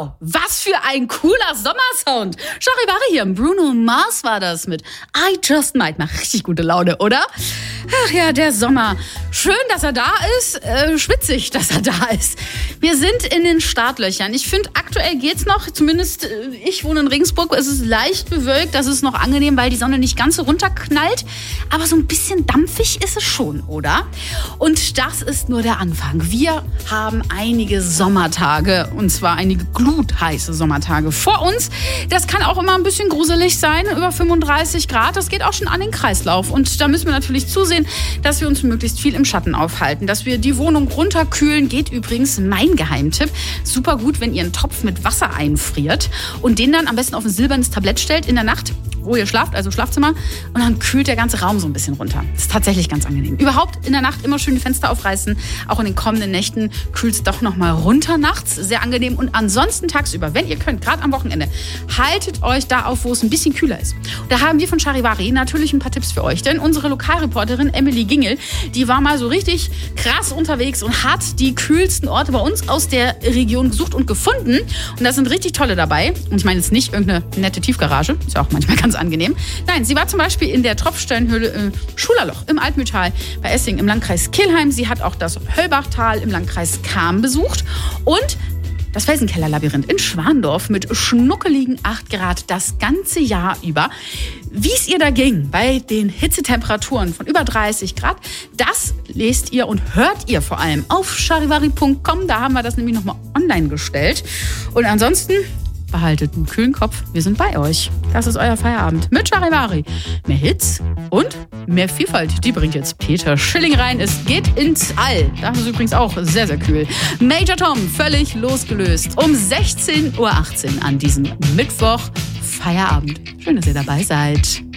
Wow, was für ein cooler Sommersound. Charivari hier, Bruno Mars war das mit I Just Might. Macht richtig gute Laune, oder? Ach ja, der Sommer. Schön, dass er da ist. Schwitzig, dass er da ist. Wir sind in den Startlöchern. Ich finde, aktuell geht's noch. Zumindest ich wohne in Regensburg. Es ist leicht bewölkt. Das ist noch angenehm, weil die Sonne nicht ganz so runterknallt. Aber so ein bisschen dampfig ist es schon, oder? Und das ist nur der Anfang. Wir haben einige Sommertage. Und zwar einige glutheiße Sommertage vor uns. Das kann auch immer ein bisschen gruselig sein. Über 35 Grad. Das geht auch schon an den Kreislauf. Und da müssen wir natürlich zusehen, dass wir uns möglichst viel im Schatten aufhalten, dass wir die Wohnung runterkühlen. Geht übrigens mein Geheimtipp. Super gut, wenn ihr einen Topf mit Wasser einfriert und den dann am besten auf ein silbernes Tablett stellt in der Nacht, wo ihr schlaft, also Schlafzimmer, und dann kühlt der ganze Raum so ein bisschen runter. Das ist tatsächlich ganz angenehm. Überhaupt in der Nacht immer schön die Fenster aufreißen. Auch in den kommenden Nächten kühlt es doch noch mal runter nachts. Sehr angenehm. Und ansonsten tagsüber, wenn ihr könnt, gerade am Wochenende, haltet euch da auf, wo es ein bisschen kühler ist. Da haben wir von Charivari natürlich ein paar Tipps für euch. Denn unsere Lokalreporterin Emily Gingel, die war mal so richtig krass unterwegs und hat die kühlsten Orte bei uns aus der Region gesucht und gefunden. Und da sind richtig tolle dabei. Und ich meine jetzt nicht irgendeine nette Tiefgarage. Ist ja auch manchmal ganz angenehm. Nein, sie war zum Beispiel in der Tropfsteinhöhle im Schulerloch im Altmühltal bei Essingen im Landkreis Kelheim. Sie hat auch das Höllbachtal im Landkreis Cham besucht und das Felsenkellerlabyrinth in Schwandorf mit schnuckeligen 8 Grad das ganze Jahr über. Wie es ihr da ging bei den Hitzetemperaturen von über 30 Grad, das lest ihr und hört ihr vor allem auf charivari.com. Da haben wir das nämlich nochmal online gestellt. Und ansonsten behaltet einen kühlen Kopf. Wir sind bei euch. Das ist euer Feierabend mit Charivari. Mehr Hits und mehr Vielfalt. Die bringt jetzt Peter Schilling rein. Es geht ins All. Das ist übrigens auch sehr, sehr kühl. Major Tom, völlig losgelöst. Um 16:18 Uhr an diesem Mittwoch. Feierabend. Schön, dass ihr dabei seid.